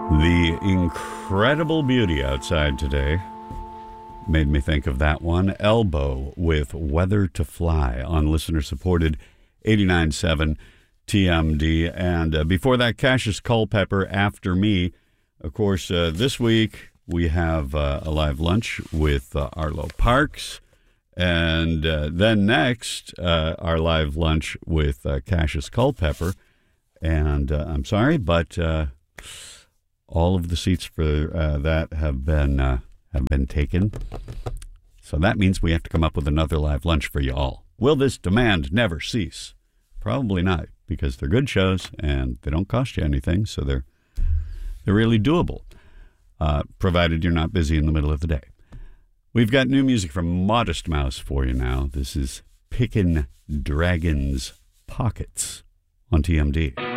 The incredible beauty outside today made me think of that one. Elbow with Weather to Fly on listener-supported 89.7 TMD. And before that, Cassius Culpepper, After Me. Of course, this week we have a live lunch with Arlo Parks. And then next, our live lunch with Cassius Culpepper. And I'm sorry, but all of the seats for that have been taken. So that means we have to come up with another live lunch for you all. Will this demand never cease? Probably not, because they're good shows and they don't cost you anything, so they're really doable, provided you're not busy in the middle of the day. We've got new music from Modest Mouse for you now. This is Pickin' Dragons Pockets on TMD.